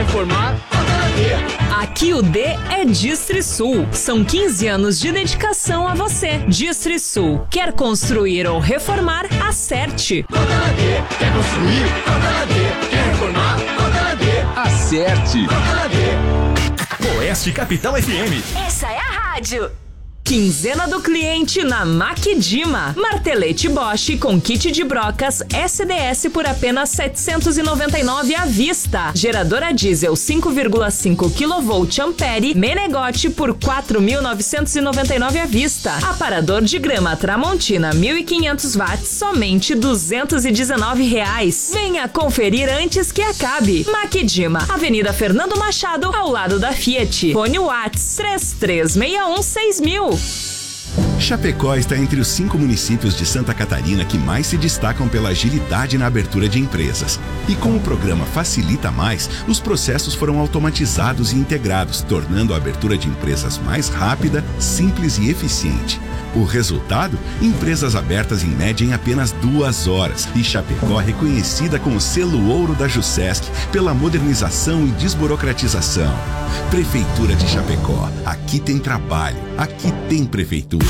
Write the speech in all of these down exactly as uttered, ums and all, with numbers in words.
reformar? Aqui o D é Distrisul. São quinze anos de dedicação a você. Distrisul. Quer construir ou reformar? Acerte. Quer construir? Quer reformar? Acerte. Oeste Capital F M. Essa é a rádio. Quinzena do cliente na Maquidima. Martelete Bosch com kit de brocas S D S por apenas setecentos e noventa e nove reais à vista. Geradora diesel cinco vírgula cinco quilovolts Ampere Menegote por quatro mil novecentos e noventa e nove reais à vista. Aparador de grama Tramontina mil e quinhentos watts somente duzentos e dezenove reais. Venha conferir antes que acabe. Maquidima, Avenida Fernando Machado, ao lado da Fiat. Fone Watts três três seis um seis mil. Chapecó está entre os cinco municípios de Santa Catarina que mais se destacam pela agilidade na abertura de empresas. E com o programa Facilita Mais, os processos foram automatizados e integrados, tornando a abertura de empresas mais rápida, simples e eficiente. O resultado? Empresas abertas em média em apenas duas horas. E Chapecó reconhecida com o selo ouro da Jusesc pela modernização e desburocratização. Prefeitura de Chapecó. Aqui tem trabalho. Aqui tem prefeitura.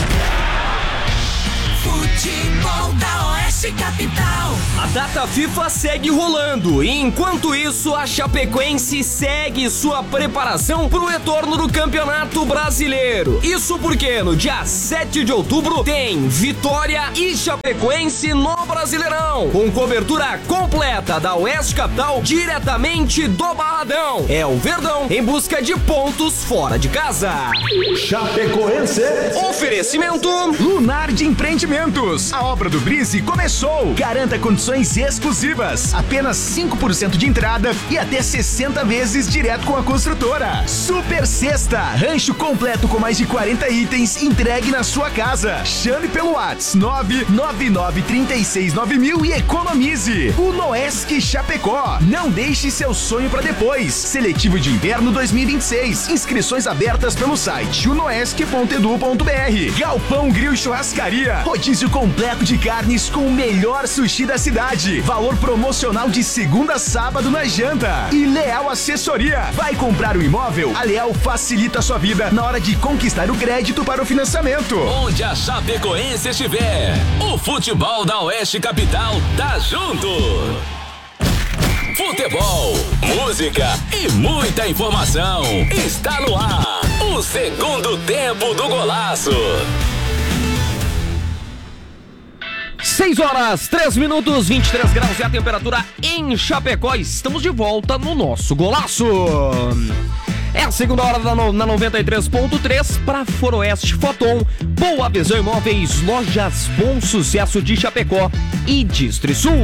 Futebol da Oeste Capital. A data FIFA segue rolando e enquanto isso a Chapecoense segue sua preparação para o retorno do Campeonato Brasileiro. Isso porque no dia sete de outubro tem Vitória e Chapecoense no Brasileirão, com cobertura completa da Oeste Capital diretamente do Barradão. É o Verdão em busca de pontos fora de casa. Chapecoense. Oferecimento Lunar de Empreendimentos. A obra do Brise começou. Garanta condições exclusivas. Apenas cinco por cento de entrada e até sessenta vezes direto com a construtora. Super Sexta. Rancho completo com mais de quarenta itens entregue na sua casa. Chame pelo WhatsApp nove nove nove três seis nove mil e economize. O Noesc Chapecó. Não deixe seu sonho para depois. Seletivo de Inverno dois mil e vinte e seis. Inscrições abertas pelo site unoesc ponto edu ponto br. Galpão Grill Churrascaria. Rodízio completo de carnes com o melhor sushi da cidade. Valor promocional de segunda a sábado na janta. E Leal Assessoria. Vai comprar o imóvel? A Leal facilita a sua vida na hora de conquistar o crédito para o financiamento. Onde a Chapecoense estiver, o futebol da Oeste Capital tá junto. Futebol, música e muita informação. Está no ar o segundo tempo do Golaço. seis horas, três minutos, vinte e três graus é a temperatura em Chapecó. Estamos de volta no nosso Golaço. É a segunda hora da no, na noventa e três ponto três para Foroeste Foton, Boa Visão Imóveis, Lojas Bom Sucesso de Chapecó e Distrisul.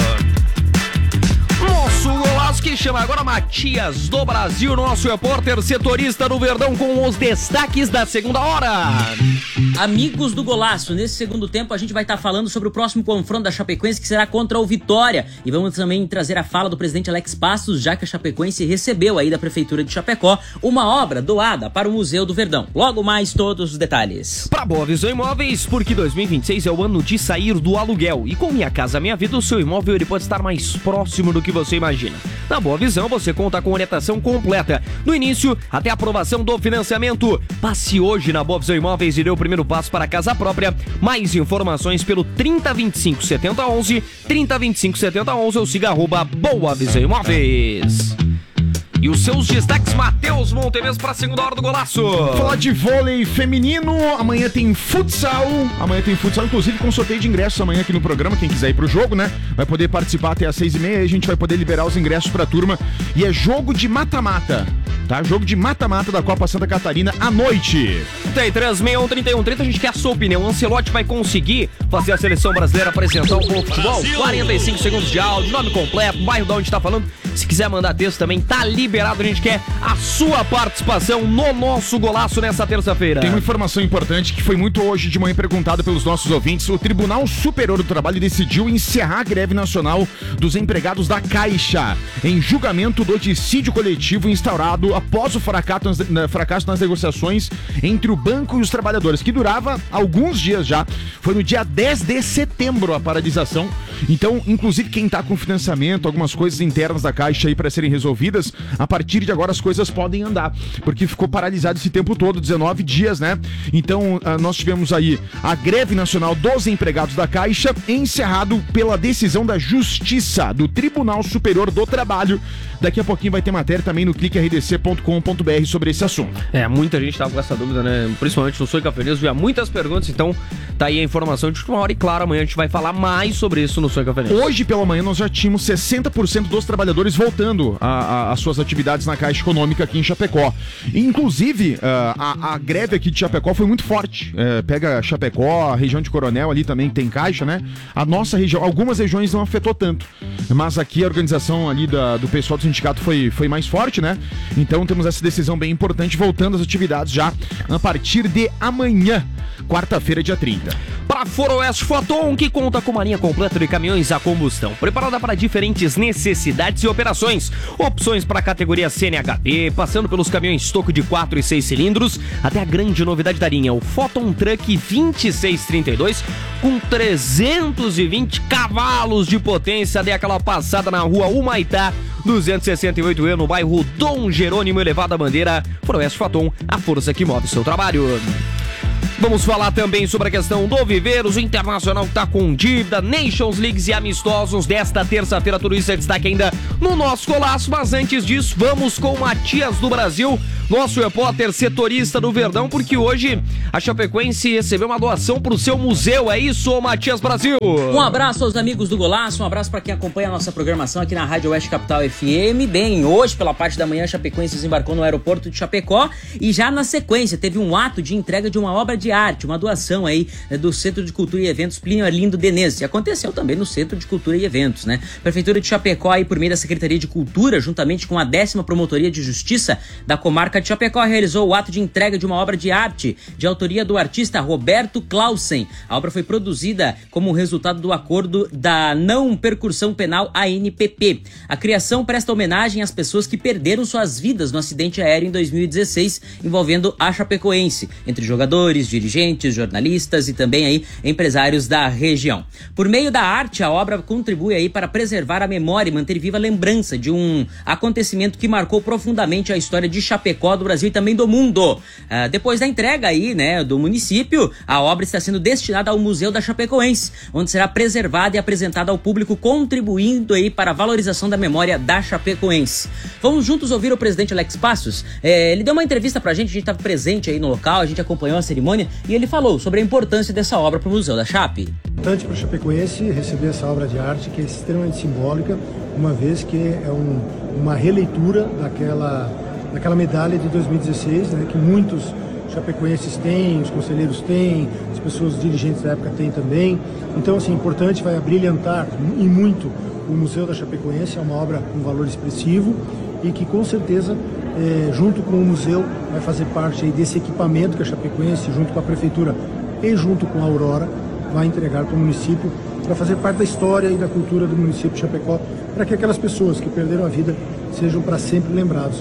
Nosso Golaço que chama agora Matias do Brasil, nosso repórter setorista do Verdão com os destaques da segunda hora. Amigos do Golaço, nesse segundo tempo a gente vai estar falando sobre o próximo confronto da Chapecoense, que será contra o Vitória. E vamos também trazer a fala do presidente Alex Passos, já que a Chapecoense recebeu aí da Prefeitura de Chapecó uma obra doada para o Museu do Verdão. Logo mais todos os detalhes. Para Boa Visão Imóveis, porque dois mil e vinte e seis é o ano de sair do aluguel. E com Minha Casa Minha Vida, o seu imóvel ele pode estar mais próximo do que você imagina. Na Boa Visão, você conta com orientação completa, do início até a aprovação do financiamento. Passe hoje na Boa Visão Imóveis e dê o primeiro passo para a casa própria. Mais informações pelo trinta, vinte e cinco, setenta, onze, trinta, vinte e cinco, setenta, onze ou siga arroba Boa Visão Imóveis. E os seus destaques, Matheus Monteves, para a segunda hora do Golaço. Falar de vôlei feminino, amanhã tem futsal, amanhã tem futsal, inclusive com sorteio de ingressos amanhã aqui no programa, quem quiser ir pro jogo, né, vai poder participar até às seis e meia, a gente vai poder liberar os ingressos pra turma, e é jogo de mata-mata, tá, jogo de mata-mata da Copa Santa Catarina à noite. trinta e três, sessenta e um, trinta e um, trinta, a gente quer a sua opinião, o Ancelotti vai conseguir fazer a seleção brasileira apresentar um bom futebol? quarenta e cinco segundos de áudio, nome completo, bairro de onde tá falando, se quiser mandar texto também, tá liberado, a gente quer a sua participação no nosso Golaço nessa terça-feira. Tem uma informação importante que foi muito hoje de manhã perguntada pelos nossos ouvintes. O Tribunal Superior do Trabalho decidiu encerrar a greve nacional dos empregados da Caixa, em julgamento do dissídio coletivo instaurado após o fracasso, fracasso nas negociações entre o banco e os trabalhadores, que durava alguns dias já. Foi no dia dez de setembro a paralisação. Então, inclusive, quem tá com financiamento, algumas coisas internas da Caixa aí para serem resolvidas, a partir de agora as coisas podem andar, porque ficou paralisado esse tempo todo, dezenove dias, né? Então, nós tivemos aí a greve nacional dos empregados da Caixa, encerrado pela decisão da Justiça do Tribunal Superior do Trabalho. Daqui a pouquinho vai ter matéria também no clique r d c ponto com ponto b r sobre esse assunto. É, muita gente tava com essa dúvida, né? Principalmente no Sou Café News, via muitas perguntas, então tá aí a informação de última hora e claro, amanhã a gente vai falar mais sobre isso no Sou Café News. Hoje pela manhã nós já tínhamos sessenta por cento dos trabalhadores voltando às suas atividades na Caixa Econômica aqui em Chapecó. Inclusive, uh, a, a greve aqui de Chapecó foi muito forte. Uh, pega Chapecó, a região de Coronel ali também tem Caixa, né? A nossa região, algumas regiões não afetou tanto, mas aqui a organização ali da, do pessoal do sindicato foi, foi mais forte, né? Então temos essa decisão bem importante, voltando às atividades já a partir de amanhã, quarta-feira, dia trinta. Para Foroeste Foton, que conta com uma linha completa de caminhões a combustão, preparada para diferentes necessidades e operações. Opções para a categoria C N H P, passando pelos caminhões toco de quatro e seis cilindros, até a grande novidade da linha, o Foton Truck vinte e seis trinta e dois, com trezentos e vinte cavalos de potência. Dê aquela passada na rua Humaitá, duzentos e sessenta e oito E, no bairro Dom Jerônimo, elevada bandeira. Foroeste Foton, a força que move seu trabalho. Vamos falar também sobre a questão do Viveiros, o Internacional que tá com dívida, Nations Leagues e amistosos desta terça-feira, tudo isso é destaque ainda no nosso Golaço, mas antes disso, vamos com o Matias do Brasil, nosso repórter setorista do Verdão, porque hoje a Chapecoense recebeu uma doação pro seu museu, é isso, Matias Brasil? Um abraço aos amigos do Golaço, um abraço para quem acompanha a nossa programação aqui na Rádio Oeste Capital F M. Bem, hoje, pela parte da manhã, a Chapecoense desembarcou no aeroporto de Chapecó e já na sequência teve um ato de entrega de uma obra de arte, uma doação aí né, do Centro de Cultura e Eventos Plínio Arlindo Denez, e aconteceu também no Centro de Cultura e Eventos, né? Prefeitura de Chapecó aí por meio da Secretaria de Cultura, juntamente com a décima Promotoria de Justiça da comarca de Chapecó, realizou o ato de entrega de uma obra de arte de autoria do artista Roberto Clausen. A obra foi produzida como resultado do acordo da não percussão penal A N P P. A criação presta homenagem às pessoas que perderam suas vidas no acidente aéreo em dois mil e dezesseis envolvendo a Chapecoense, entre jogadores, dirigentes, jornalistas e também aí empresários da região. Por meio da arte, a obra contribui aí para preservar a memória e manter viva a lembrança de um acontecimento que marcou profundamente a história de Chapecó, do Brasil e também do mundo. Uh, depois da entrega aí, né, do município, a obra está sendo destinada ao Museu da Chapecoense, onde será preservada e apresentada ao público, contribuindo aí para a valorização da memória da Chapecoense. Vamos juntos ouvir o presidente Alex Passos. É, ele deu uma entrevista pra gente, a gente estava presente aí no local, a gente acompanhou a cerimônia e ele falou sobre a importância dessa obra para o Museu da Chape. É importante para o Chapecoense receber essa obra de arte, que é extremamente simbólica, uma vez que é um, uma releitura daquela, daquela medalha de dois mil e dezesseis, né, que muitos chapecoenses têm, os conselheiros têm, as pessoas dirigentes da época têm também. Então, assim, importante, vai brilhantar e muito o Museu da Chapecoense, é uma obra com valor expressivo e que com certeza, é, junto com o museu, vai fazer parte aí desse equipamento que a Chapecoense, junto com a Prefeitura e junto com a Aurora, vai entregar para o município, para fazer parte da história e da cultura do município de Chapecó, para que aquelas pessoas que perderam a vida sejam para sempre lembrados.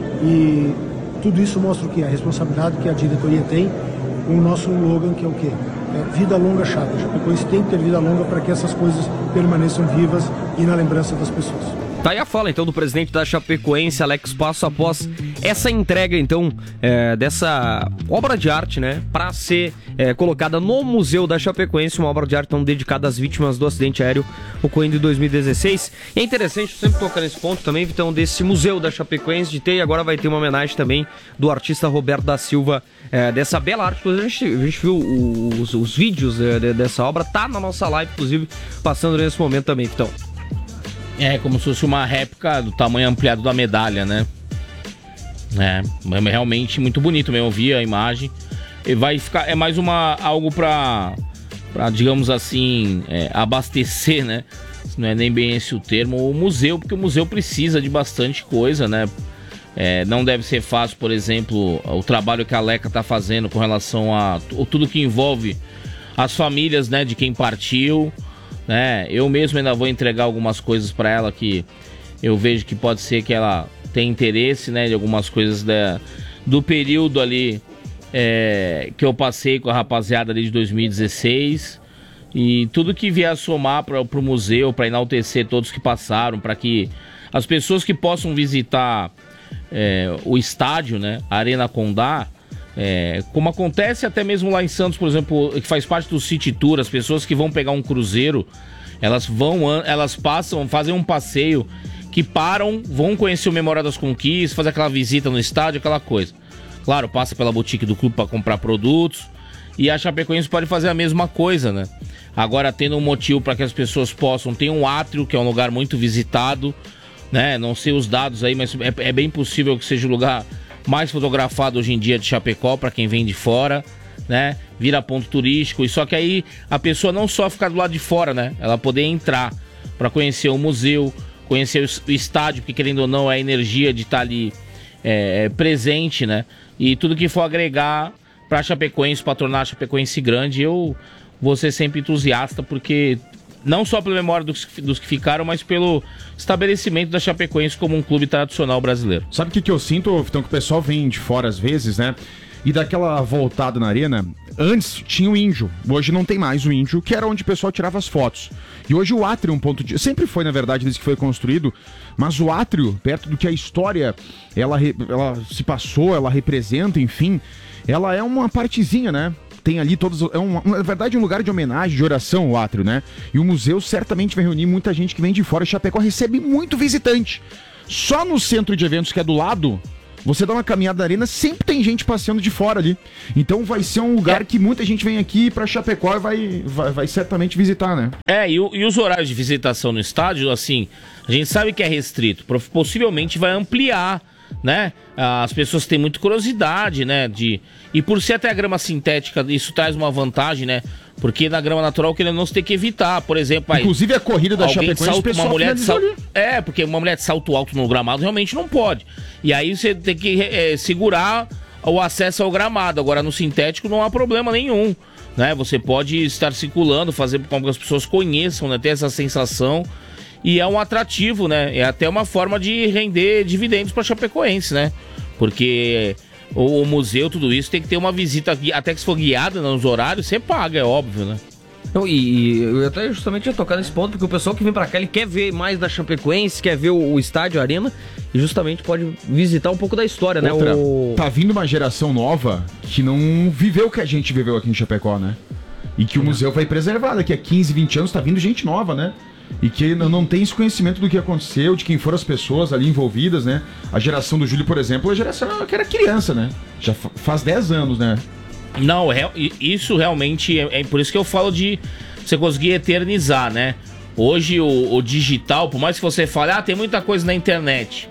E tudo isso mostra o que? A responsabilidade que a diretoria tem com o nosso slogan, que é o quê? É vida longa, Chape. A Chapecoense tem que ter vida longa para que essas coisas permaneçam vivas e na lembrança das pessoas. Tá aí a fala, então, do presidente da Chapecoense, Alex Passo, após essa entrega, então, é, dessa obra de arte, né, para ser é, colocada no Museu da Chapecoense, uma obra de arte então, dedicada às vítimas do acidente aéreo ocorrido em dois mil e dezesseis. E é interessante, sempre tocar nesse ponto também, então, desse Museu da Chapecoense de ter, e agora vai ter uma homenagem também do artista Roberto da Silva, é, dessa bela arte. A gente, a gente viu os, os vídeos é, dessa obra, tá na nossa live, inclusive, passando nesse momento também, então. É, como se fosse uma réplica do tamanho ampliado da medalha, né? É, é realmente muito bonito mesmo, eu vi a imagem. E vai ficar, é mais uma, algo pra, pra digamos assim, é, abastecer, né? Não é nem bem esse o termo, o museu, porque o museu precisa de bastante coisa, né? É, não deve ser fácil, por exemplo, o trabalho que a Leca tá fazendo com relação a tudo que envolve as famílias, né, de quem partiu. Né? Eu mesmo ainda vou entregar algumas coisas para ela que eu vejo que pode ser que ela tem interesse, né, de algumas coisas da, do período ali é, que eu passei com a rapaziada ali de dois mil e dezesseis. E tudo que vier a somar para o museu, para enaltecer todos que passaram, para que as pessoas que possam visitar é, o estádio, né, a Arena Condá, é, como acontece até mesmo lá em Santos, por exemplo, que faz parte do City Tour, as pessoas que vão pegar um cruzeiro, elas vão, elas passam, fazem um passeio, que param, vão conhecer o Memorial das Conquistas, fazer aquela visita no estádio, aquela coisa. Claro, passa pela boutique do clube para comprar produtos, e a Chapecoense pode fazer a mesma coisa, né? Agora, tendo um motivo para que as pessoas possam, tem um átrio, que é um lugar muito visitado, né? Não sei os dados aí, mas é, é bem possível que seja o lugar mais fotografado hoje em dia de Chapecó, para quem vem de fora, né? Vira ponto turístico, e só que aí a pessoa não só ficar do lado de fora, né? Ela poder entrar para conhecer o museu, conhecer o estádio, porque querendo ou não é a energia de estar ali é, presente, né? E tudo que for agregar para a Chapecoense, para tornar a Chapecoense grande, eu vou ser sempre entusiasta, porque não só pela memória dos, dos que ficaram, mas pelo estabelecimento da Chapecoense como um clube tradicional brasileiro. Sabe o que, que eu sinto, Vitão, que o pessoal vem de fora às vezes, né? E daquela voltada na arena, antes tinha o Índio, hoje não tem mais o Índio, que era onde o pessoal tirava as fotos. E hoje o átrio é um ponto de... Sempre foi, na verdade, desde que foi construído, mas o átrio, perto do que a história ela, ela se passou, ela representa, enfim, ela é uma partezinha, né? Tem ali todos... É um, na verdade, um lugar de homenagem, de oração, o átrio, né? E o museu certamente vai reunir muita gente que vem de fora. Chapecó recebe muito visitante. Só no centro de eventos, que é do lado... Você dá uma caminhada na arena, sempre tem gente passeando de fora ali. Então vai ser um lugar que muita gente vem aqui pra Chapecó e vai, vai, vai certamente visitar, né? É, e, e os horários de visitação no estádio, assim, a gente sabe que é restrito. Possivelmente vai ampliar, né? As pessoas têm muita curiosidade, né? De... E por ser até a grama sintética, isso traz uma vantagem, né? Porque na grama natural, querendo não, se tem que evitar. Por exemplo, aí, inclusive a corrida da Chapecoense, salto, uma mulher de salto, ali. É, porque uma mulher de salto alto no gramado realmente não pode. E aí você tem que é, segurar o acesso ao gramado. Agora no sintético não há problema nenhum, né? Você pode estar circulando, fazer com que as pessoas conheçam, né? Ter essa sensação. E é um atrativo, né? É até uma forma de render dividendos para Chapecoense, né? Porque o, o museu, tudo isso, tem que ter uma visita, até que se for guiada nos horários, você paga, é óbvio, né? Não, e, e eu até justamente ia tocar nesse ponto, porque o pessoal que vem pra cá, ele quer ver mais da Chapecoense, quer ver o, o estádio, a arena, e justamente pode visitar um pouco da história, Outra, né? O... Tá vindo uma geração nova que não viveu o que a gente viveu aqui em Chapecó, né? E que o museu vai preservar. Daqui a quinze, vinte anos tá vindo gente nova, né? E que não tem esse conhecimento do que aconteceu, de quem foram as pessoas ali envolvidas, né? A geração do Júlio, por exemplo, a geração que era criança, né? Já faz dez anos, né? Não, isso realmente é, é por isso que eu falo de você conseguir eternizar, né? Hoje o, o digital, por mais que você fale, ah, tem muita coisa na internet,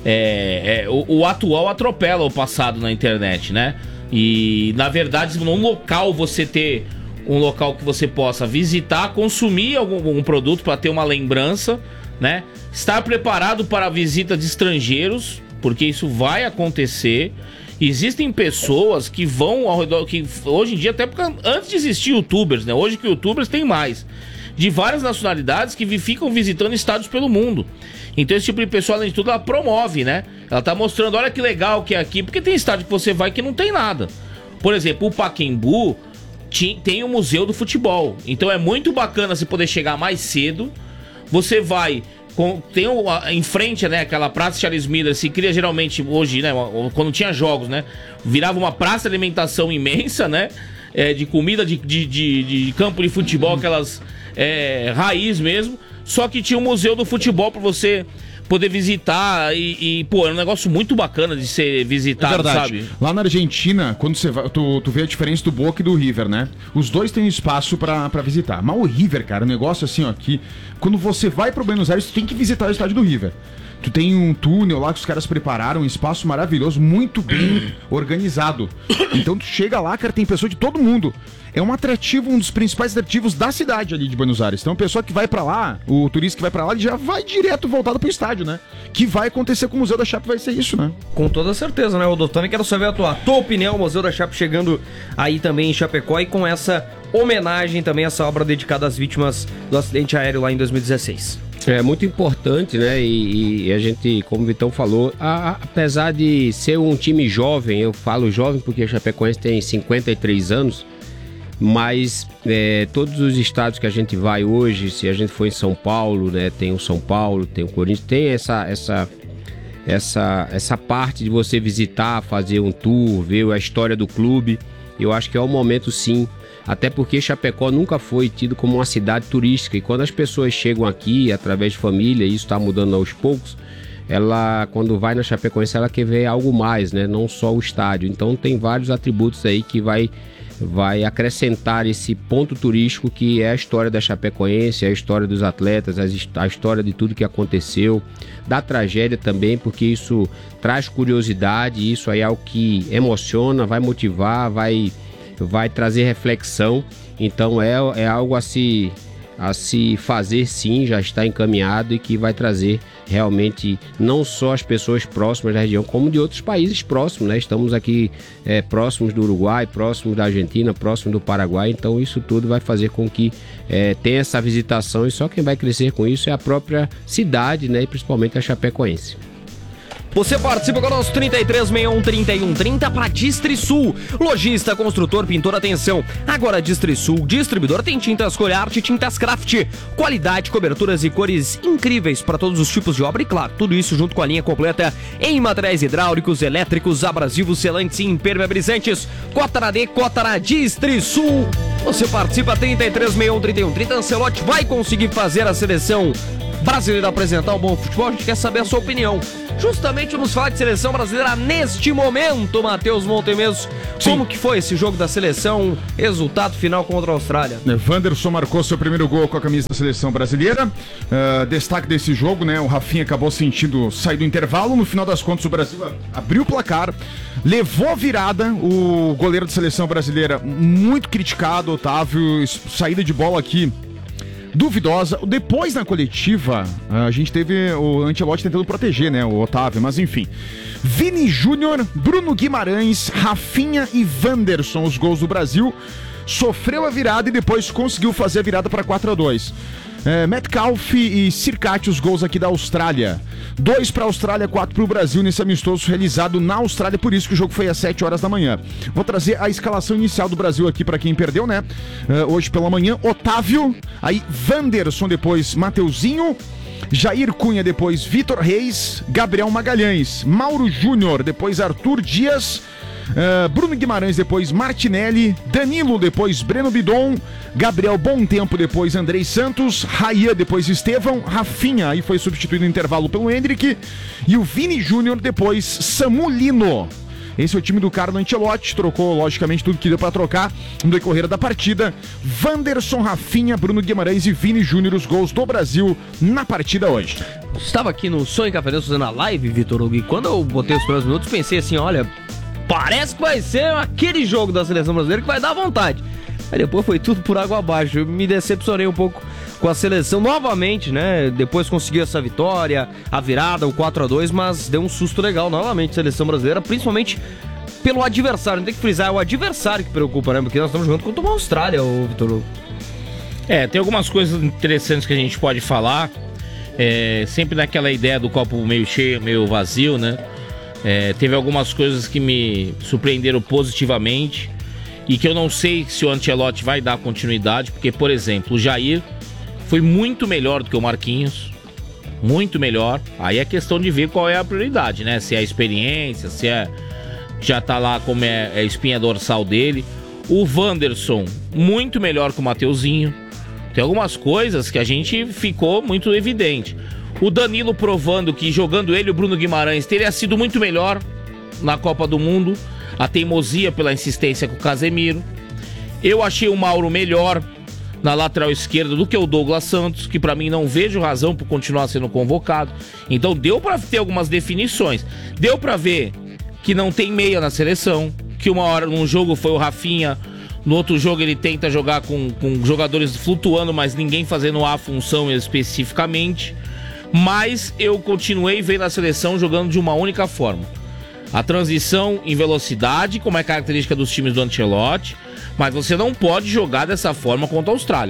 é, é, o, o atual atropela o passado na internet, né? E na verdade, num local você ter um local que você possa visitar, consumir algum, algum produto para ter uma lembrança, né? Estar preparado para a visita de estrangeiros, porque isso vai acontecer. Existem pessoas que vão ao redor, que hoje em dia, até porque antes de existir youtubers, né? Hoje que youtubers tem mais, de várias nacionalidades que ficam visitando estádios pelo mundo. Então esse tipo de pessoa, além de tudo, ela promove, né? Ela tá mostrando, olha que legal que é aqui, porque tem estádio que você vai que não tem nada. Por exemplo, o Pacaembu tem o Museu do Futebol. Então é muito bacana você poder chegar mais cedo. Você vai... Com, tem o, a, em frente, né, aquela Praça Charles Miller, se cria geralmente hoje, né, quando tinha jogos, né, virava uma praça de alimentação imensa, né, é, de comida de, de, de, de campo de futebol, aquelas é, raiz mesmo, só que tinha o Museu do Futebol para você poder visitar e, e, pô, é um negócio muito bacana de ser visitado, é verdade, sabe? Lá na Argentina, quando você vai, tu, tu vê a diferença do Boca e do River, né? Os dois têm espaço pra, pra visitar. Mas o River, cara, o negócio assim, ó, aqui, quando você vai pro Buenos Aires, tu tem que visitar o estádio do River. Tu tem um túnel lá que os caras prepararam, um espaço maravilhoso, muito bem organizado. Então tu chega lá, cara, tem pessoa de todo mundo. É um atrativo, um dos principais atrativos da cidade ali de Buenos Aires. Então a pessoa que vai pra lá, o turista que vai pra lá, ele já vai direto voltado pro estádio, né? Que vai acontecer com o Museu da Chape, vai ser isso, né? Com toda certeza, né, Rodolfo? Também quero saber a tua, a tua opinião, o Museu da Chape chegando aí também em Chapecó e com essa homenagem também, essa obra dedicada às vítimas do acidente aéreo lá em dois mil e dezesseis. É muito importante, né? E, e a gente, como o Vitão falou, a, a, apesar de ser um time jovem, eu falo jovem porque a Chapecoense tem cinquenta e três anos, mas é, todos os estados que a gente vai hoje, se a gente for em São Paulo, né? Tem o São Paulo, tem o Corinthians, tem essa, essa, essa, essa parte de você visitar, fazer um tour, ver a história do clube. Eu acho que é o momento, sim. Até porque Chapecó nunca foi tido como uma cidade turística. E quando as pessoas chegam aqui, através de família, e isso está mudando aos poucos, ela, quando vai na Chapecoense, ela quer ver algo mais, né? Não só o estádio. Então tem vários atributos aí que vai, vai acrescentar esse ponto turístico que é a história da Chapecoense, a história dos atletas, a história de tudo que aconteceu, da tragédia também, porque isso traz curiosidade, isso aí é algo que emociona, vai motivar, vai... vai trazer reflexão. Então é, é algo a se, a se fazer, sim, já está encaminhado e que vai trazer realmente não só as pessoas próximas da região, como de outros países próximos, né? Estamos aqui é, próximos do Uruguai, próximos da Argentina, próximos do Paraguai, então isso tudo vai fazer com que é, tenha essa visitação, e só quem vai crescer com isso é a própria cidade, né? E principalmente a Chapecoense. Você participa com o nosso trinta e três, sessenta e um, trinta e um, trinta para Distrisul. Lojista, construtor, pintor, atenção. Agora Distrisul, distribuidor, tem tintas Colharte e tintas Craft. Qualidade, coberturas e cores incríveis para todos os tipos de obra. E claro, tudo isso junto com a linha completa em materiais hidráulicos, elétricos, abrasivos, selantes e impermeabilizantes. Cota na D, cota na Distrisul. Você participa, trinta e três, sessenta e um, trinta e um, trinta. Ancelotti vai conseguir fazer a seleção brasileira apresentar um bom futebol? A gente quer saber a sua opinião. Justamente vamos falar de seleção brasileira neste momento, Matheus Montemeso. Como que foi esse jogo da seleção? Resultado final contra a Austrália. Wanderson marcou seu primeiro gol com a camisa da seleção brasileira. Uh, destaque desse jogo, né? O Rafinha acabou sentindo sair do intervalo. No final das contas, o Brasil abriu o placar, levou a virada. O goleiro da seleção brasileira, muito criticado, Otávio, saída de bola aqui duvidosa. Depois, na coletiva, a gente teve o Ancelotti tentando proteger, né, o Otávio, mas enfim. Vini Júnior, Bruno Guimarães, Rafinha e Wanderson, os gols do Brasil. Sofreu a virada e depois conseguiu fazer a virada para quatro a dois. É, Metcalf e Circati, os gols aqui da Austrália. Dois para a Austrália, quatro para o Brasil nesse amistoso realizado na Austrália, por isso que o jogo foi às sete horas da manhã. Vou trazer a escalação inicial do Brasil aqui para quem perdeu, né? Uh, hoje pela manhã, Otávio, aí Wanderson, depois Mateuzinho, Jair Cunha, depois Vitor Reis, Gabriel Magalhães, Mauro Júnior, depois Arthur Dias, Uh, Bruno Guimarães, depois Martinelli, Danilo, depois Breno Bidon, Gabriel Bom Tempo, depois Andrei Santos, Raia, depois Estevão, Rafinha, aí foi substituído no intervalo pelo Hendrick, e o Vini Júnior, depois Samulino. Esse é o time do Carlo Ancelotti, trocou logicamente tudo que deu pra trocar no decorrer da partida. Wanderson, Rafinha, Bruno Guimarães e Vini Júnior, os gols do Brasil na partida hoje. Estava aqui no Sonho Café fazendo a live, Vitor Hugo, e quando eu botei os primeiros minutos, pensei assim, olha, parece que vai ser aquele jogo da seleção brasileira que vai dar vontade. Aí depois foi tudo por água abaixo. Eu me decepcionei um pouco com a seleção novamente, né? Depois conseguiu essa vitória, a virada, o quatro a dois, mas deu um susto legal novamente a seleção brasileira, principalmente pelo adversário. Não tem que frisar, é o adversário que preocupa, né? Porque nós estamos jogando contra uma Austrália, o Vitor Hugo. É, tem algumas coisas interessantes que a gente pode falar. É, sempre naquela ideia do copo meio cheio, meio vazio, né? É, teve algumas coisas que me surpreenderam positivamente e que eu não sei se o Ancelotti vai dar continuidade, porque, por exemplo, o Jair foi muito melhor do que o Marquinhos, muito melhor. Aí é questão de ver qual é a prioridade, né? Se é a experiência, se é já tá lá como é a espinha dorsal dele. O Wanderson, muito melhor que o Mateuzinho. Tem algumas coisas que a gente ficou muito evidente. O Danilo provando que jogando ele, o Bruno Guimarães teria sido muito melhor na Copa do Mundo. A teimosia pela insistência com o Casemiro. Eu achei o Mauro melhor na lateral esquerda do que o Douglas Santos, que pra mim não vejo razão por continuar sendo convocado. Então deu pra ter algumas definições. Deu pra ver que não tem meia na seleção, que uma hora num jogo foi o Rafinha, no outro jogo ele tenta jogar com, com jogadores flutuando, mas ninguém fazendo a função especificamente. Mas eu continuei vendo a seleção jogando de uma única forma. A transição em velocidade, como é característica dos times do Ancelotti, mas você não pode jogar dessa forma contra a Austrália.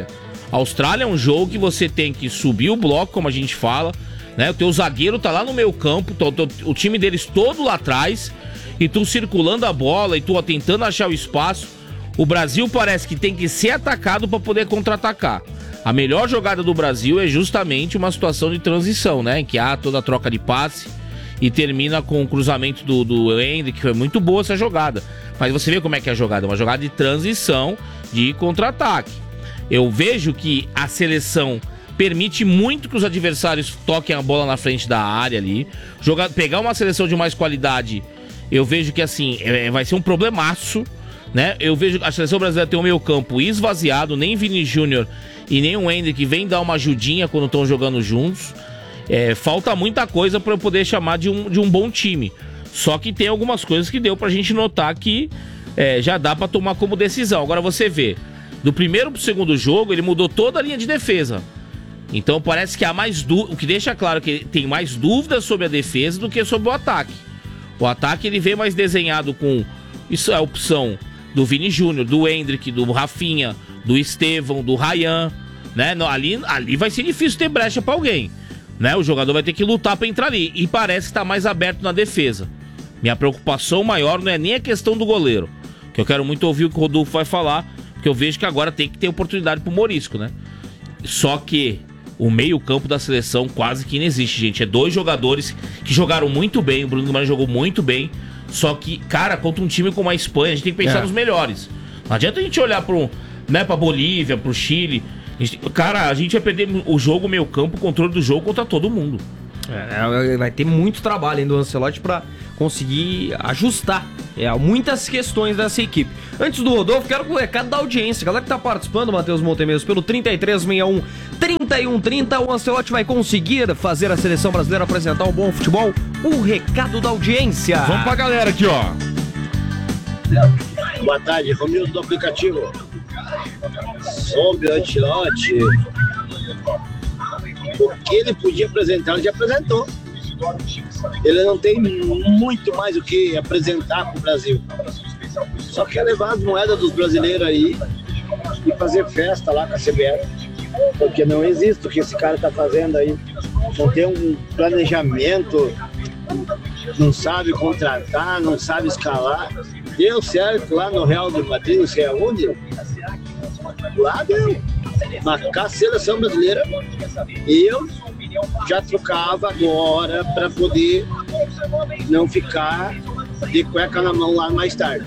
A Austrália é um jogo que você tem que subir o bloco, como a gente fala, né? O teu zagueiro tá lá no meio campo, o time deles todo lá atrás, e tu circulando a bola, e tu tentando achar o espaço. O Brasil parece que tem que ser atacado para poder contra-atacar. A melhor jogada do Brasil é justamente uma situação de transição, né? Em que há toda a troca de passe e termina com o cruzamento do, do Hendrick, que foi muito boa essa jogada. Mas você vê como é que é a jogada, é uma jogada de transição, de contra-ataque. Eu vejo que a seleção permite muito que os adversários toquem a bola na frente da área ali. Jogar, pegar uma seleção de mais qualidade, eu vejo que assim, é, vai ser um problemaço, né? Eu vejo a seleção brasileira ter o meio campo esvaziado, nem Vini Júnior e nem o Hendrick vem dar uma ajudinha quando estão jogando juntos. É, falta muita coisa para eu poder chamar de um, de um bom time. Só que tem algumas coisas que deu pra gente notar que é, já dá pra tomar como decisão. Agora você vê, do primeiro pro segundo jogo, ele mudou toda a linha de defesa. Então parece que há mais dúvida, o que deixa claro que tem mais dúvidas sobre a defesa do que sobre o ataque. O ataque ele vem mais desenhado com isso, a opção do Vini Júnior, do Hendrick, do Rafinha, do Estevão, do Ryan, né? Ali, ali vai ser difícil ter brecha pra alguém, né? O jogador vai ter que lutar pra entrar ali. E parece que tá mais aberto na defesa. Minha preocupação maior não é nem a questão do goleiro, que eu quero muito ouvir o que o Rodolfo vai falar, porque eu vejo que agora tem que ter oportunidade pro Morisco, né? Só que o meio-campo da seleção quase que não existe, gente. É dois jogadores que jogaram muito bem, o Bruno Guimarães jogou muito bem, só que, cara, contra um time como a Espanha, a gente tem que pensar é. nos melhores. Não adianta a gente olhar pro, né, pra Bolívia, pro Chile. A gente, cara, a gente vai perder o jogo, o meio-campo, o controle do jogo contra todo mundo. É, vai ter muito trabalho ainda do Ancelotti pra conseguir ajustar é, muitas questões dessa equipe. Antes do Rodolfo, quero o recado da audiência. Galera que tá participando, Matheus Montemeiros, pelo trinta e três sessenta e um, trinta e um trinta, o Ancelotti vai conseguir fazer a seleção brasileira apresentar um bom futebol? O recado da audiência. Vamos pra galera aqui, ó. Boa tarde, Romildo do aplicativo. Sobre o Ancelotti, o que ele podia apresentar, ele já apresentou. Ele não tem muito mais o que apresentar para o Brasil. Só quer levar as moedas dos brasileiros aí e fazer festa lá com a C B F. Porque não existe o que esse cara está fazendo aí. Não tem um planejamento, não sabe contratar, não sabe escalar. Deu certo lá no Real de Madrid, não sei aonde. Lá deu. Mas com a seleção brasileira, eu já trocava agora para poder não ficar de cueca na mão lá mais tarde.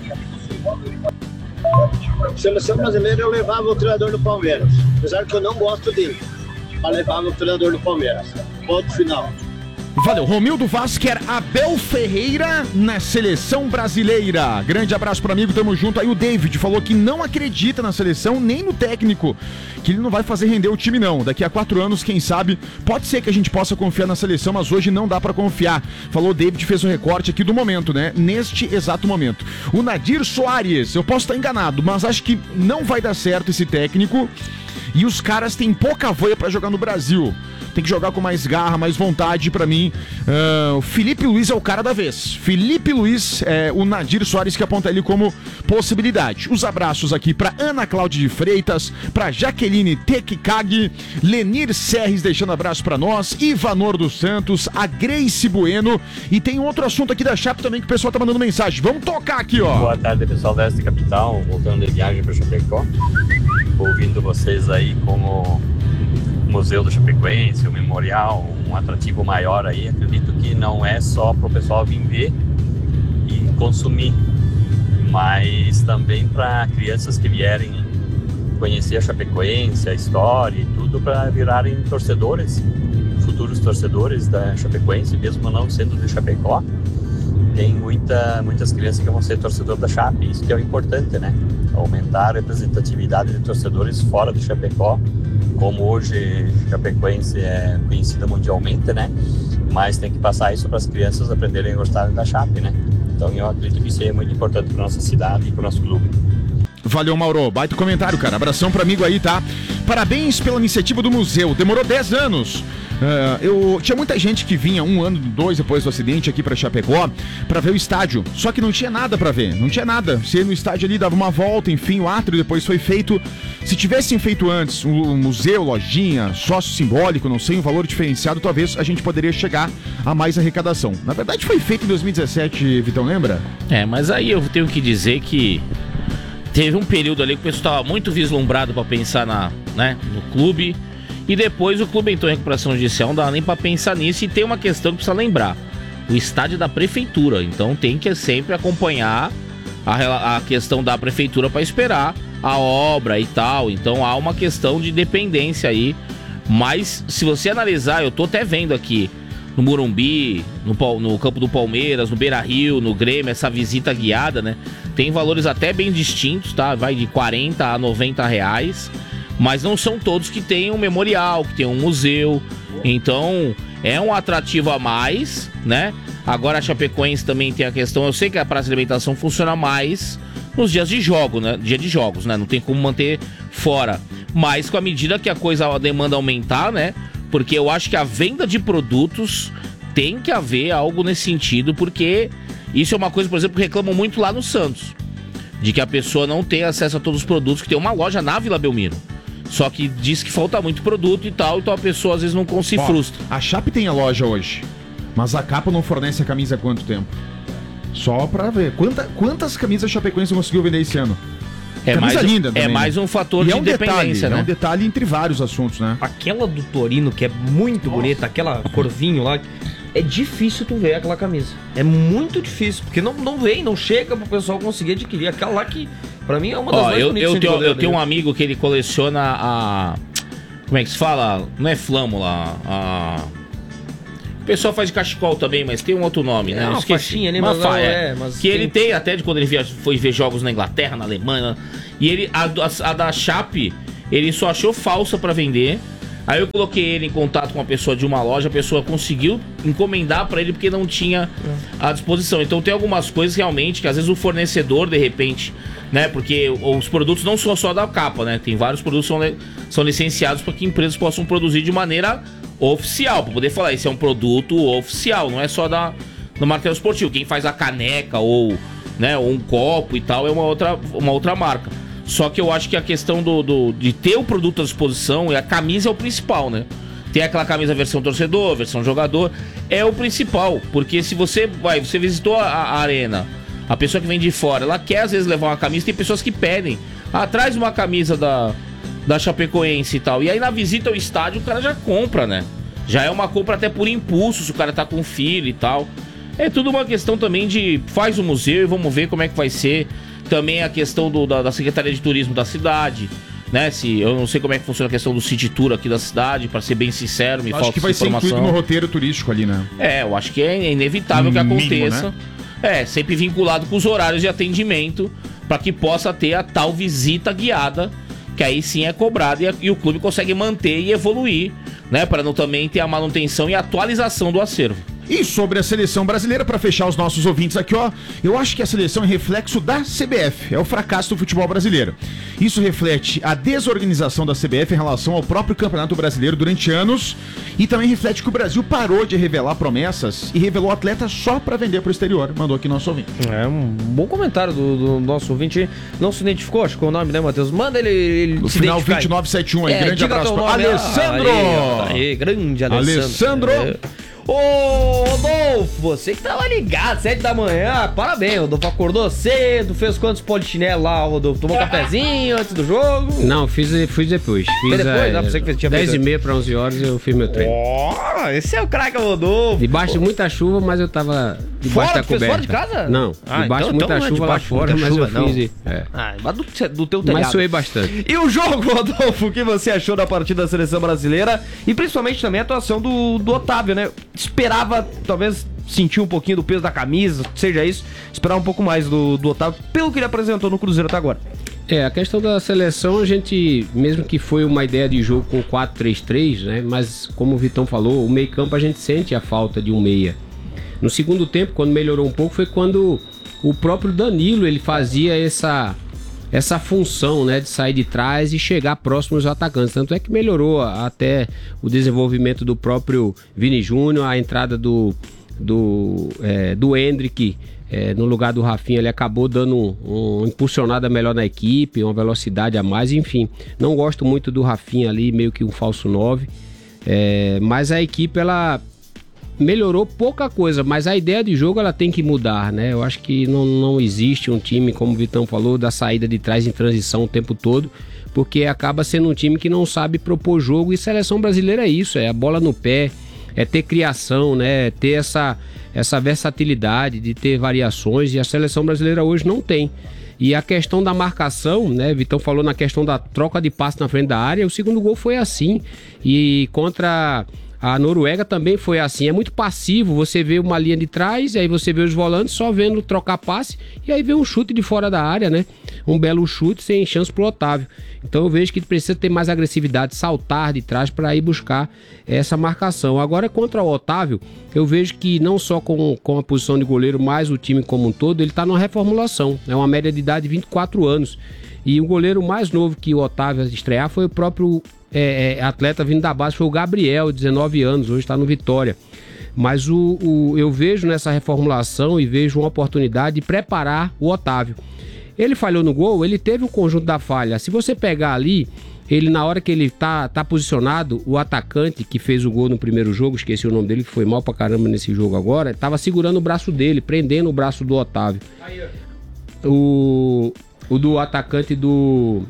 Seleção brasileira, eu levava o treinador do Palmeiras, apesar que eu não gosto dele, mas levava o treinador do Palmeiras. Ponto final. Valeu, Romildo Vaz quer Abel Ferreira na seleção brasileira. Grande abraço pro amigo, tamo junto. Aí o David falou que não acredita na seleção, nem no técnico, que ele não vai fazer render o time não. Daqui a quatro anos, quem sabe, pode ser que a gente possa confiar na seleção, mas hoje não dá pra confiar. Falou o David, fez um recorte aqui do momento, né? Neste exato momento. O Nadir Soares, eu posso estar enganado, mas acho que não vai dar certo esse técnico. E os caras têm pouca voia pra jogar no Brasil. Tem que jogar com mais garra, mais vontade. Pra mim, uh, o Felipe Luiz é o cara da vez. Felipe Luiz, é o Nadir Soares que aponta ele como possibilidade. Os abraços aqui pra Ana Cláudia de Freitas, pra Jaqueline Tekikag, Lenir Serres deixando abraço pra nós, Ivanor dos Santos, a Grace Bueno. E tem outro assunto aqui da Chape também que o pessoal tá mandando mensagem. Vamos tocar aqui, ó. Boa tarde, pessoal da Este Capital, voltando de viagem pra Chapecó. Ouvindo vocês aí como Museu do Chapecoense, o Memorial, um atrativo maior aí, acredito que não é só para o pessoal vir ver e consumir, mas também para crianças que vierem conhecer a Chapecoense, a história e tudo, para virarem torcedores, futuros torcedores da Chapecoense, mesmo não sendo de Chapecó. Tem muita, muitas crianças que vão ser torcedor da Chape, isso que é o importante, né? Aumentar a representatividade de torcedores fora de Chapecó, como hoje Chapecoense é conhecida mundialmente, né? Mas tem que passar isso para as crianças aprenderem a gostar da Chape, né? Então eu acredito que isso é muito importante para nossa cidade e para o nosso clube. Valeu, Mauro. Baita comentário, cara. Abração pro amigo aí, tá? Parabéns pela iniciativa do museu. Demorou dez anos. Uh, eu tinha muita gente que vinha um ano, dois depois do acidente aqui pra Chapecó pra ver o estádio. Só que não tinha nada pra ver. Não tinha nada. Você ia no estádio ali, dava uma volta, enfim, o átrio depois foi feito. Se tivessem feito antes um museu, lojinha, sócio simbólico, não sei, um valor diferenciado, talvez a gente poderia chegar a mais arrecadação. Na verdade foi feito em dois mil e dezessete, Vitão, lembra? É, mas aí eu tenho que dizer que teve um período ali que o pessoal estava muito vislumbrado para pensar na, né, no clube. E depois o clube entrou em recuperação judicial, não dá nem para pensar nisso. E tem uma questão que precisa lembrar: o estádio é da prefeitura, então tem que sempre acompanhar a, a questão da prefeitura para esperar a obra e tal. Então há uma questão de dependência aí. Mas se você analisar, eu tô até vendo aqui no Morumbi, no, no campo do Palmeiras, no Beira-Rio, no Grêmio, essa visita guiada, né? Tem valores até bem distintos, tá? Vai de quarenta a noventa reais. Mas não são todos que têm um memorial, que tem um museu. Então, é um atrativo a mais, né? Agora a Chapecoense também tem a questão... Eu sei que a praça de alimentação funciona mais nos dias de jogo, né? Dia de jogos, né? Não tem como manter fora. Mas com a medida que a coisa, a demanda aumentar, né? Porque eu acho que a venda de produtos tem que haver algo nesse sentido, porque isso é uma coisa, por exemplo, que reclamam muito lá no Santos. De que a pessoa não tem acesso a todos os produtos, que tem uma loja na Vila Belmiro. Só que diz que falta muito produto e tal, então a pessoa às vezes não se frustra. A Chape tem a loja hoje, mas a Capa não fornece a camisa há quanto tempo? Só pra ver. Quanta, quantas camisas a Chapecoense conseguiu vender esse ano? É camisa mais, linda também, é mais um fator e de é um independência, detalhe, né? É um detalhe entre vários assuntos, né? Aquela do Torino, que é muito Nossa. bonita, aquela corvinho lá, é difícil tu ver aquela camisa. É muito difícil, porque não, não vem, não chega pro pessoal conseguir adquirir. Aquela lá que, pra mim, é uma das Ó, mais eu, bonitas. Eu, tenho, eu tenho um amigo que ele coleciona a... Como é que se fala? Não é flâmula, a... O pessoal faz de cachecol também, mas tem um outro nome, né? É uma Esqueci. faixinha ali, uma mas não, fa... é, mas Que tem... ele tem até de quando ele via, foi ver jogos na Inglaterra, na Alemanha. E ele, a, a, a da Chape, ele só achou falsa pra vender. Aí eu coloquei ele em contato com uma pessoa de uma loja, a pessoa conseguiu encomendar pra ele porque não tinha à disposição. Então tem algumas coisas realmente que às vezes o fornecedor, de repente, né? Porque os produtos não são só da capa, né? Tem vários produtos que são, são licenciados para que empresas possam produzir de maneira oficial, para poder falar, esse é um produto oficial, não é só da, do marketing esportivo. Quem faz a caneca ou, né, ou um copo e tal é uma outra, uma outra marca. Só que eu acho que a questão do, do, de ter o produto à disposição, e a camisa é o principal, né? Tem aquela camisa versão torcedor, versão jogador, é o principal. Porque se você vai, você visitou a, a arena, a pessoa que vem de fora, ela quer às vezes levar uma camisa, tem pessoas que pedem, ah, traz uma camisa da, da Chapecoense e tal. E aí na visita ao estádio o cara já compra, né? Já é uma compra até por impulso, se o cara tá com filho e tal. É tudo uma questão também de faz o museu e vamos ver como é que vai ser. Também a questão do, da, da Secretaria de Turismo da cidade, né? Se, eu não sei como é que funciona a questão do City Tour aqui da cidade, pra ser bem sincero, me acho falta que vai informação. ser incluído no roteiro turístico ali, né? É, eu acho que é inevitável que aconteça. Mínimo, né? É, sempre vinculado com os horários de atendimento, para que possa ter a tal visita guiada, que aí sim é cobrada e, a, e o clube consegue manter e evoluir, né? Para não também ter a manutenção e atualização do acervo. E sobre a seleção brasileira, para fechar os nossos ouvintes aqui, ó, eu acho que a seleção é reflexo da C B F, é o fracasso do futebol brasileiro. Isso reflete a desorganização da C B F em relação ao próprio Campeonato Brasileiro durante anos e também reflete que o Brasil parou de revelar promessas e revelou atletas só para vender para o exterior. Mandou aqui nosso ouvinte. É um bom comentário do, do nosso ouvinte. Não se identificou, acho que é o nome, né, Matheus? Manda ele, ele no se final identificar. vinte e nove setenta e um aí, é, grande abraço para Alessandro. Ah, aí, aí, grande Alessandro. Alessandro. É. Ô, Rodolfo, você que tava ligado, sete da manhã, parabéns, Rodolfo, acordou cedo, fez quantos polichinelo lá, Rodolfo? Tomou um cafezinho antes do jogo? Não, fiz, fiz depois. Fiz depois? A, Não, você que tinha dez e meia para onze horas eu fiz meu treino. Ó, oh, esse é o craque Rodolfo. Debaixo de muita chuva, mas eu tava debaixo fora, da coberta. Fora de casa? Não, ah, debaixo de então, muita então chuva lá fora, mas chuva, eu não. fiz... É. Ah, mas do, do teu telhado. Mas suei bastante. E o jogo, Rodolfo, o que você achou da partida da seleção brasileira? E principalmente também a atuação do, do Otávio, né? Esperava, talvez, sentir um pouquinho do peso da camisa, seja isso, esperar um pouco mais do, do Otávio, pelo que ele apresentou no Cruzeiro até agora. É, a questão da seleção, a gente, mesmo que foi uma ideia de jogo com quatro três três, né? Mas como o Vitão falou, o meio campo a gente sente a falta de um meia. No segundo tempo, quando melhorou um pouco, foi quando o próprio Danilo, ele fazia essa, essa função, né, de sair de trás e chegar próximo aos atacantes. Tanto é que melhorou até o desenvolvimento do próprio Vini Júnior, a entrada do, do, é, do Hendrick é, no lugar do Rafinha, ele acabou dando um, um impulsionada melhor na equipe, uma velocidade a mais, enfim. Não gosto muito do Rafinha ali, meio que um falso nove, é, mas a equipe, ela melhorou pouca coisa, mas a ideia de jogo ela tem que mudar, né? Eu acho que não, não existe um time, como o Vitão falou, da saída de trás em transição o tempo todo, porque acaba sendo um time que não sabe propor jogo, e seleção brasileira é isso, é a bola no pé, é ter criação, né? É ter essa, essa versatilidade de ter variações, e a seleção brasileira hoje não tem. E a questão da marcação, né? Vitão falou na questão da troca de passe na frente da área, o segundo gol foi assim, e contra a Noruega também foi assim, é muito passivo, você vê uma linha de trás, e aí você vê os volantes só vendo trocar passe, e aí vê um chute de fora da área, né? Um belo chute sem chance pro Otávio. Então eu vejo que precisa ter mais agressividade, saltar de trás para ir buscar essa marcação. Agora, contra o Otávio, eu vejo que não só com, com a posição de goleiro, mas o time como um todo, ele tá numa reformulação, é uma média de idade de vinte e quatro anos. E o goleiro mais novo que o Otávio estrear foi o próprio É, é, atleta vindo da base, foi o Gabriel, dezenove anos, hoje está no Vitória. Mas o, o, eu vejo nessa reformulação e vejo uma oportunidade de preparar o Otávio. Ele falhou no gol, ele teve um conjunto da falha. Se você pegar ali, ele na hora que ele tá, tá posicionado, o atacante que fez o gol no primeiro jogo, esqueci o nome dele, que foi mal pra caramba nesse jogo agora, tava segurando o braço dele, prendendo o braço do Otávio. O, o do atacante do...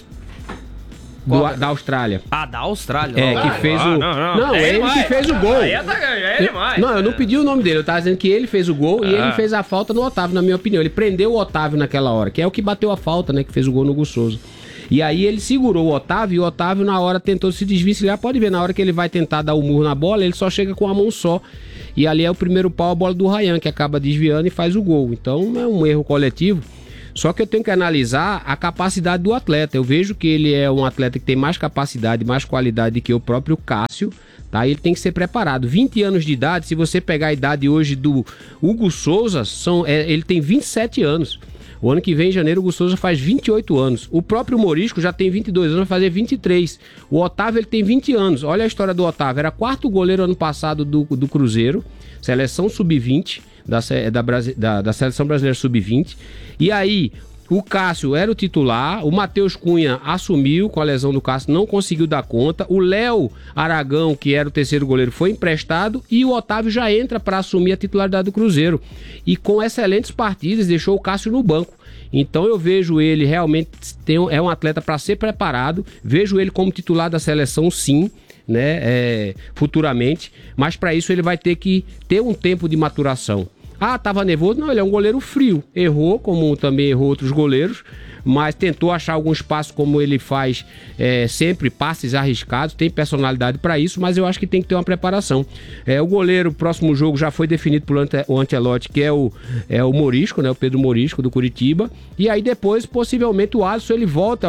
Do, da Austrália. Ah, da Austrália. É, que fez ah, o... Não, não, não é ele demais. que fez o gol. Aí é, é demais. Não, eu não pedi o nome dele, eu tava dizendo que ele fez o gol ah. e ele fez a falta no Otávio, na minha opinião. Ele prendeu o Otávio naquela hora, que é o que bateu a falta, né, que fez o gol no Hugo Souza. E aí ele segurou o Otávio, e o Otávio na hora tentou se desvencilhar. Pode ver, na hora que ele vai tentar dar o murro na bola, ele só chega com a mão só. E ali é o primeiro pau, a bola do Ryan, que acaba desviando e faz o gol. Então é um erro coletivo. Só que eu tenho que analisar a capacidade do atleta. Eu vejo que ele é um atleta que tem mais capacidade, mais qualidade que o próprio Cássio, tá? Ele tem que ser preparado. vinte anos de idade, se você pegar a idade hoje do Hugo Souza, são, é, ele tem vinte e sete anos. O ano que vem, em janeiro, o Hugo Souza faz vinte e oito anos. O próprio Morisco já tem vinte e dois anos, vai fazer vinte e três. O Otávio, ele tem vinte anos. Olha a história do Otávio. Era quarto goleiro ano passado do, do Cruzeiro, seleção sub vinte, da, da, da, da seleção brasileira sub vinte. E aí, o Cássio era o titular, o Matheus Cunha assumiu com a lesão do Cássio, não conseguiu dar conta. O Léo Aragão, que era o terceiro goleiro, foi emprestado, e o Otávio já entra para assumir a titularidade do Cruzeiro. E com excelentes partidas, deixou o Cássio no banco. Então eu vejo ele realmente, tem, é um atleta para ser preparado, vejo ele como titular da seleção, sim, né, é, futuramente, mas para isso ele vai ter que ter um tempo de maturação. Ah, tava nervoso? Não, ele é um goleiro frio. Errou, como também errou outros goleiros, mas tentou achar algum espaço, como ele faz é, sempre, passes arriscados, tem personalidade para isso, mas eu acho que tem que ter uma preparação. É, o goleiro, próximo jogo, já foi definido por o Ancelotti, que é o, é o Morisco, né, o Pedro Morisco, do Curitiba, e aí depois, possivelmente, o Alisson, ele volta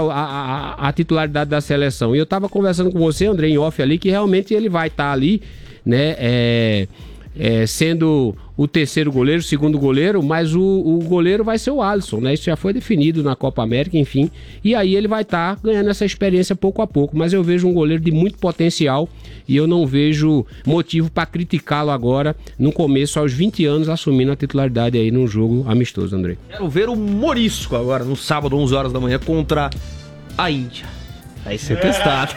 à titularidade da seleção. E eu tava conversando com você, André, em off ali, que realmente ele vai estar tá ali, né, é... É, sendo o terceiro goleiro, o segundo goleiro, mas o, o goleiro vai ser o Alisson, né? Isso já foi definido na Copa América, enfim. E aí ele vai estar tá ganhando essa experiência pouco a pouco. Mas eu vejo um goleiro de muito potencial e eu não vejo motivo para criticá-lo agora, no começo, aos vinte anos, assumindo a titularidade aí num jogo amistoso, André. Quero ver o Morisco agora, no sábado, onze horas da manhã, contra a Índia. Vai ser testado.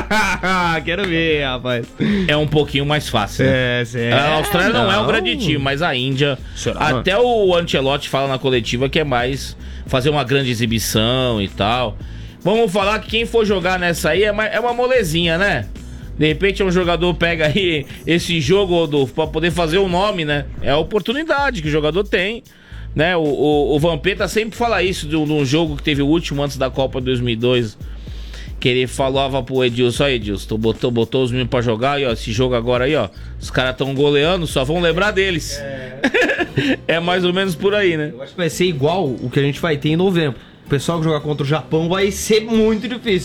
Quero ver, rapaz. É um pouquinho mais fácil, né? É, é. A Austrália não, não é um grande time, mas a Índia... Será? Até o Ancelotti fala na coletiva que é mais fazer uma grande exibição e tal. Vamos falar que quem for jogar nessa aí é uma, é uma molezinha, né? De repente um jogador pega aí esse jogo, Rodolfo, pra poder fazer o nome, né? É a oportunidade que o jogador tem, né? O, o, o Vampeta sempre fala isso de um jogo que teve o último antes da Copa dois mil e dois, que ele falava pro Edilson: ó, Edilson, tu botou, botou os meninos pra jogar, e ó, esse jogo agora aí, ó, os caras tão goleando, só vão lembrar deles. É... é mais ou menos por aí, né? Eu acho que vai ser igual o que a gente vai ter em novembro. O pessoal que jogar contra o Japão vai ser muito difícil.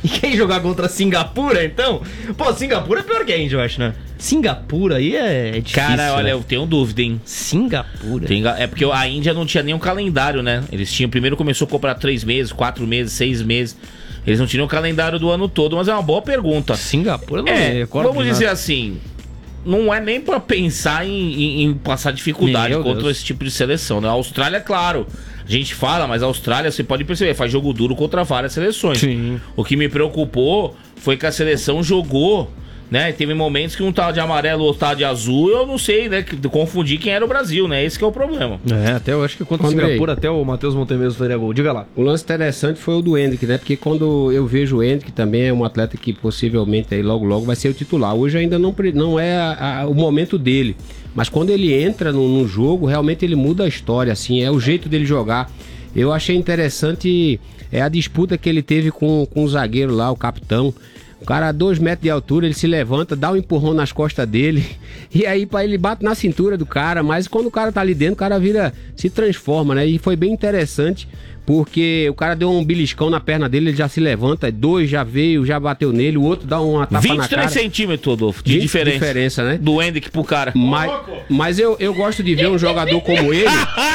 E quem jogar contra Singapura, então? Pô, Singapura é pior que a Índia, eu acho, né? Singapura aí é, é difícil. Cara, olha, né? eu tenho dúvida, hein? Singapura. Tem, é porque a Índia não tinha nenhum calendário, né? Eles tinham, primeiro começou a comprar três meses, quatro meses, seis meses. Eles não tinham o calendário do ano todo, mas é uma boa pergunta. Singapura não é, é, vamos dizer assim, não é nem pra pensar em, em, em passar dificuldade Meu contra Deus. esse tipo de seleção, né? A Austrália, claro, a gente fala, mas a Austrália, você pode perceber, faz jogo duro contra várias seleções. Sim. O que me preocupou foi que a seleção jogou, né? Teve momentos que um tava de amarelo, outro tava de azul, eu não sei, né? Que- Confundi quem era o Brasil, né? Esse que é o problema. É, até eu acho que contra o Andrei. Singapura, até o Matheus Montemeso faria gol. Diga lá. O lance interessante foi o do Hendrick, né? Porque quando eu vejo o Hendrick também é um atleta que possivelmente aí logo logo vai ser o titular. Hoje ainda não, pre- não é a- a- o momento dele. Mas quando ele entra no, no jogo, realmente ele muda a história, assim, é o jeito dele jogar. Eu achei interessante é a disputa que ele teve com, com o zagueiro lá, o capitão. O cara a dois metros de altura, ele se levanta, dá um empurrão nas costas dele. E aí para ele bate na cintura do cara. Mas quando o cara tá ali dentro, o cara vira, se transforma, né? E foi bem interessante, porque o cara deu um beliscão na perna dele, ele já se levanta. Dois já veio, já bateu nele. O outro dá uma tapa na vinte e três cara. centímetros, Rodolfo, de vinte diferença. diferença, né? Do Hendrick pro cara. Mas, mas eu, eu gosto de ver um jogador como ele.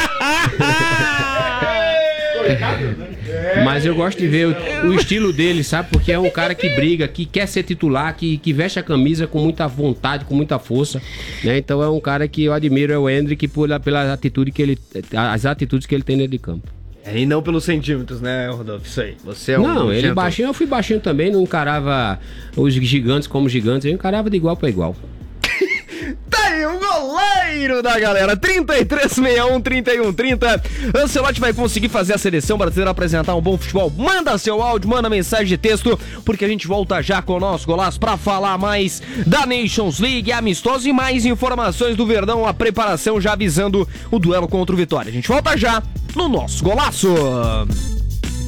Mas eu gosto de ver o, o estilo dele, sabe? Porque é um cara que briga, que quer ser titular, que, que veste a camisa com muita vontade, com muita força, né? Então é um cara que eu admiro, é o Hendrick, pela, pela atitude que ele, as atitudes que ele tem dentro de campo. É, e não pelos centímetros, né, Rodolfo? Isso aí. Você é um Não, ele gentle. baixinho, eu fui baixinho também, não encarava os gigantes como gigantes, eu encarava de igual para igual. Tá aí, o goleiro da galera, trinta e três, sessenta e um, trinta e um, trinta. Ancelotti vai conseguir fazer a seleção brasileira apresentar um bom futebol. Manda seu áudio, manda mensagem de texto, porque a gente volta já com o nosso golaço pra falar mais da Nations League, amistoso e mais informações do Verdão, a preparação já avisando o duelo contra o Vitória. A gente volta já no nosso golaço.